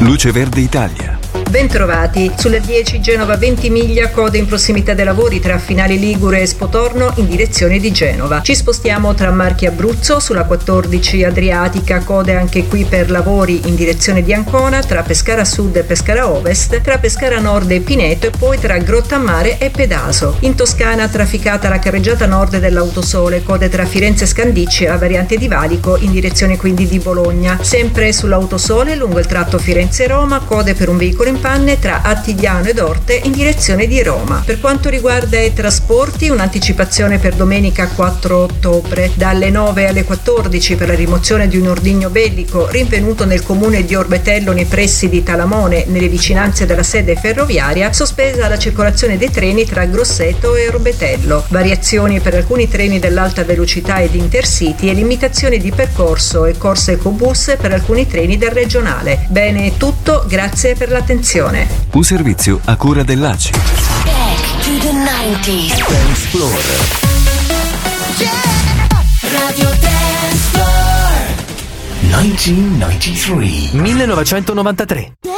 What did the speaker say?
Luce Verde Italia. Bentrovati. Sulla 10 Genova Ventimiglia, code in prossimità dei lavori tra Finale Ligure e Spotorno in direzione di Genova. Ci spostiamo tra Marche e Abruzzo, sulla 14 Adriatica, code anche qui per lavori in direzione di Ancona, tra Pescara Sud e Pescara Ovest, tra Pescara Nord e Pineto e poi tra Grottammare e Pedaso. In Toscana trafficata la carreggiata nord dell'Autosole, code tra Firenze e Scandicci e la variante di Valico in direzione quindi di Bologna. Sempre sull'Autosole lungo il tratto Firenze-Roma, code per un veicolo in panne tra Attigliano ed Orte in direzione di Roma. Per quanto riguarda i trasporti, un'anticipazione per domenica 4 ottobre dalle 9 alle 14 per la rimozione di un ordigno bellico rinvenuto nel comune di Orbetello nei pressi di Talamone, nelle vicinanze della sede ferroviaria, sospesa la circolazione dei treni tra Grosseto e Orbetello. Variazioni per alcuni treni dell'alta velocità ed Intercity e limitazioni di percorso e corse ecobus per alcuni treni del regionale. Bene, è tutto, grazie per l'attenzione. Un servizio a cura dell'ACI. Back to the 90s. Dance Floor. Radio Dance Floor. 1993. 1993.